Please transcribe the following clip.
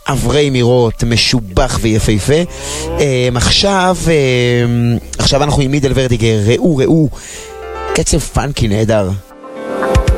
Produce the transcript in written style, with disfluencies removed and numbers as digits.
עברי מירות, משובח ויפהפה. עכשיו אנחנו עם מידל ורדיגר, ראו, קצב פאנקי נהדר.